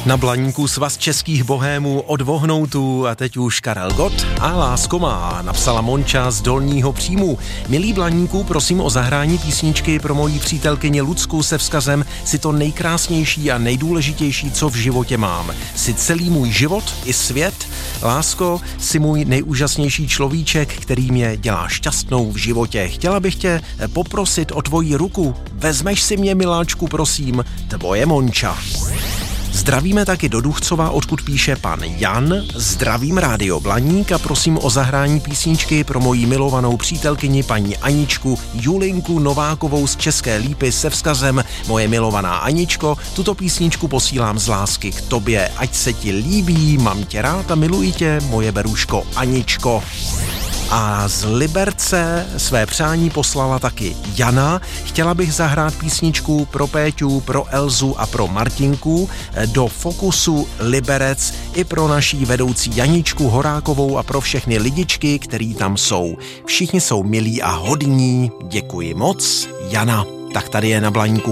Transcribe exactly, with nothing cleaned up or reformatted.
Na Blaníku svaz českých bohémů od Vohnoutů a teď už Karel Gott a Lásko má, napsala Monča z Dolního Příjmu. Milí Blaníku, prosím o zahrání písničky pro moji přítelkyni Lucku se vzkazem si to nejkrásnější a nejdůležitější, co v životě mám. Si celý můj život i svět. Lásko, si můj nejúžasnější človíček, který mě dělá šťastnou v životě. Chtěla bych tě poprosit o tvoji ruku. Vezmeš si mě, miláčku, prosím. Tvoje Monča. Zdravíme taky do Duchcova, odkud píše pan Jan. Zdravím Rádio Blaník a prosím o zahrání písničky pro moji milovanou přítelkyni paní Aničku Julinku Novákovou z České Lípy se vzkazem moje milovaná Aničko, tuto písničku posílám z lásky k tobě, ať se ti líbí, mám tě rád a miluji tě, moje beruško Aničko. A z Liberce své přání poslala taky Jana. Chtěla bych zahrát písničku pro Péťu, pro Elzu a pro Martinku do Fokusu Liberec i pro naší vedoucí Janičku Horákovou a pro všechny lidičky, který tam jsou. Všichni jsou milí a hodní. Děkuji moc, Jana. Tak tady je na Blaníku